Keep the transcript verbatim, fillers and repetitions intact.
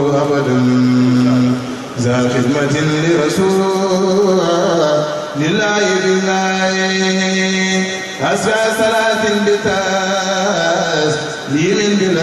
أبدا ذا خدمة لرسول لله بالله أسرى صلاة بتاس لين بلا